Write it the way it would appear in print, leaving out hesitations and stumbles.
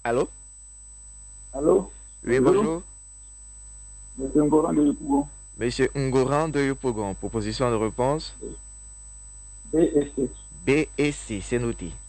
Allô? Allô? Oui, Bonjour, bonjour. monsieur Ngoran de Yopougon, Monsieur Ngoran de Yopougon. Proposition de réponse BSC. B et C, c'est noté.